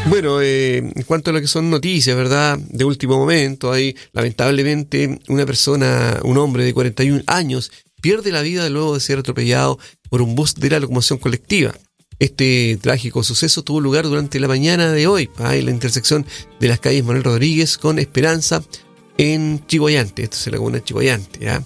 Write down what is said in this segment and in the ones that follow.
Bueno, en cuanto a lo que son noticias, ¿verdad? De último momento, hay lamentablemente una persona, un hombre de 41 años, pierde la vida luego de ser atropellado por un bus de la locomoción colectiva. Este trágico suceso tuvo lugar durante la mañana de hoy, en la intersección de las calles Manuel Rodríguez con Esperanza en Chiguayante. Esto es en la comuna de Chiguayante, ¿ya?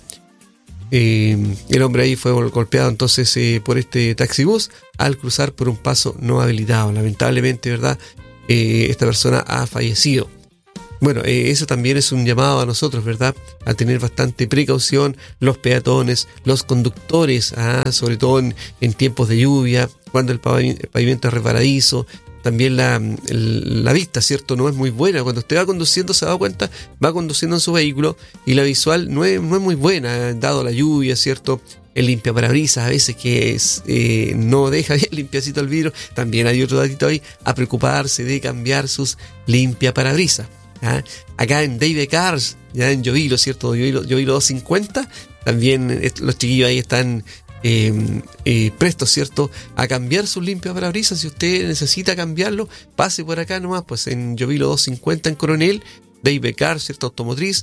El hombre ahí fue golpeado entonces por este taxibús al cruzar por un paso no habilitado. Lamentablemente, ¿verdad? Esta persona ha fallecido. Bueno, eso también es un llamado a nosotros, ¿verdad? A tener bastante precaución, los peatones, los conductores, sobre todo en tiempos de lluvia, cuando el pavimento es resbaladizo. También la vista, ¿cierto? No es muy buena. Cuando usted va conduciendo, se da cuenta, va conduciendo en su vehículo y la visual no es muy buena, dado la lluvia, ¿cierto? El limpiaparabrisas a veces que no deja bien limpiacito el vidrio. También hay otro datito ahí, a preocuparse de cambiar sus limpiaparabrisas. ¿Ah? Acá en David Cars, ya en Llovilo, ¿cierto? Llovilo 250, también los chiquillos ahí están prestos, ¿cierto? A cambiar sus limpiaparabrisas. Si usted necesita cambiarlo, pase por acá nomás, pues en Llovilo 250 en Coronel, David Cars, ¿cierto? Automotriz.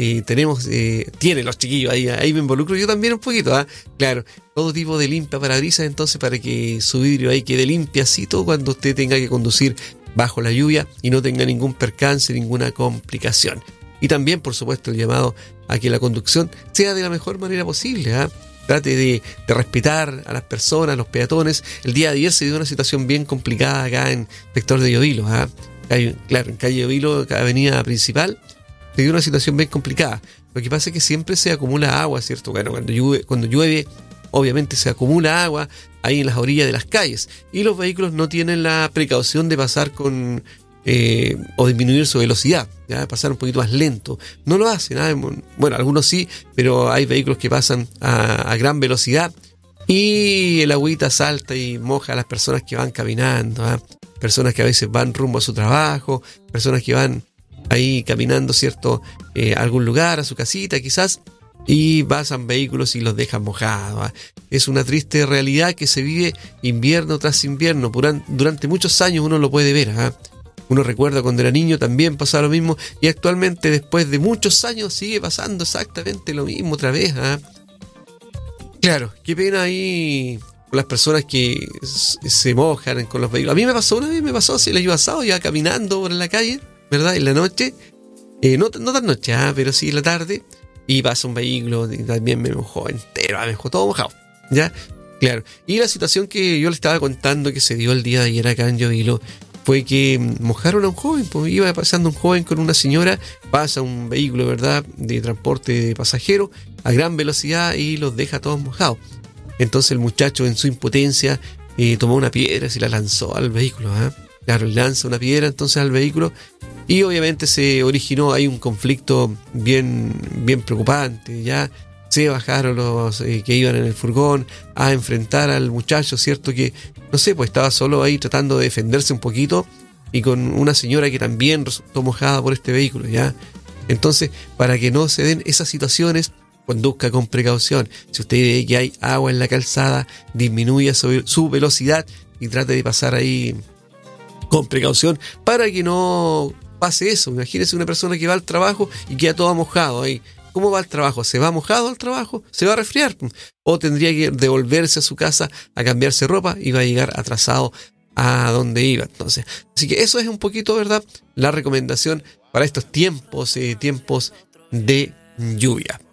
Tiene los chiquillos ahí me involucro yo también un poquito, claro, todo tipo de limpiaparabrisas, entonces para que su vidrio ahí quede limpiacito cuando usted tenga que conducir bajo la lluvia y no tenga ningún percance, ninguna complicación. Y también, por supuesto, el llamado a que la conducción sea de la mejor manera posible, Trate de respetar a las personas, a los peatones. El día de ayer se dio una situación bien complicada acá en el sector de Llovilo, claro, en calle Llovilo, avenida principal, se dio una situación bien complicada. Lo que pasa es que siempre se acumula agua, ¿cierto? Bueno, cuando llueve, obviamente se acumula agua ahí en las orillas de las calles y los vehículos no tienen la precaución de pasar con o disminuir su velocidad, ¿ya? Pasar un poquito más lento. No lo hacen, bueno, algunos sí, pero hay vehículos que pasan a gran velocidad y el agüita salta y moja a las personas que van caminando, personas que a veces van rumbo a su trabajo, personas que van ahí caminando, ¿cierto? A algún lugar, a su casita quizás, y pasan vehículos y los dejan mojados. Es una triste realidad que se vive invierno tras invierno. Durante muchos años uno lo puede ver. Uno recuerda cuando era niño también pasaba lo mismo y actualmente después de muchos años sigue pasando exactamente lo mismo otra vez. Claro, qué pena ahí con las personas que se mojan con los vehículos. A mí una vez me pasó así el año pasado, iba caminando por la calle, ¿verdad? En la noche, no tan noche, pero sí en la tarde, y pasa un vehículo y también me mojó entero, me dejó todo mojado, ¿ya? Claro. Y la situación que yo le estaba contando que se dio el día de ayer acá en Llovilo fue que mojaron a un joven, pues iba pasando un joven con una señora, pasa un vehículo, ¿verdad?, de transporte de pasajeros a gran velocidad y los deja todos mojados. Entonces el muchacho en su impotencia tomó una piedra y se la lanzó al vehículo, Claro, lanza una piedra entonces al vehículo y obviamente se originó ahí un conflicto bien preocupante. Ya se bajaron los que iban en el furgón a enfrentar al muchacho, ¿cierto? Que, no sé, pues estaba solo ahí tratando de defenderse un poquito y con una señora que también resultó mojada por este vehículo, ¿ya? Entonces, para que no se den esas situaciones, conduzca con precaución. Si usted ve que hay agua en la calzada, disminuya su velocidad y trate de pasar ahí con precaución para que no pase eso. Imagínese una persona que va al trabajo y queda todo mojado ahí. ¿Cómo va al trabajo? ¿Se va mojado al trabajo? ¿Se va a resfriar? ¿O tendría que devolverse a su casa a cambiarse ropa y va a llegar atrasado a donde iba? Entonces, así que eso es un poquito, ¿verdad?, la recomendación para estos tiempos de lluvia.